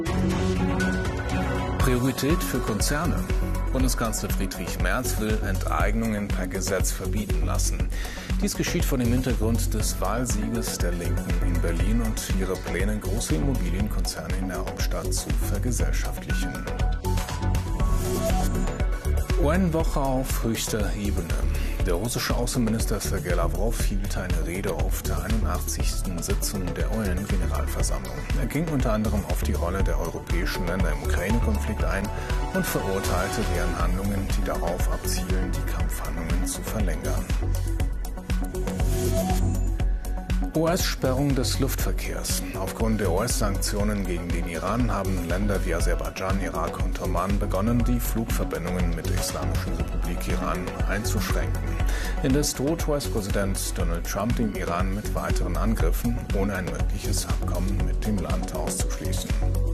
Priorität für Konzerne. Bundeskanzler Friedrich Merz will Enteignungen per Gesetz verbieten lassen. Dies geschieht vor dem Hintergrund des Wahlsieges der Linken in Berlin und ihrer Pläne, große Immobilienkonzerne in der Hauptstadt zu vergesellschaftlichen. UN-Woche auf höchster Ebene. Der russische Außenminister Sergei Lavrov hielt eine Rede auf der 81. Sitzung der UN-Generalversammlung. Er ging unter anderem auf die Rolle der europäischen Länder im Ukraine-Konflikt ein und verurteilte deren Handlungen, die darauf abzielen, die Kampfhandlungen zu verlängern. US-Sperrung des Luftverkehrs. Aufgrund der US-Sanktionen gegen den Iran haben Länder wie Aserbaidschan, Irak und Oman begonnen, die Flugverbindungen mit der Islamischen Republik Iran einzuschränken. Indes droht US-Präsident Donald Trump dem Iran mit weiteren Angriffen, ohne ein mögliches Abkommen mit dem Land auszuschließen.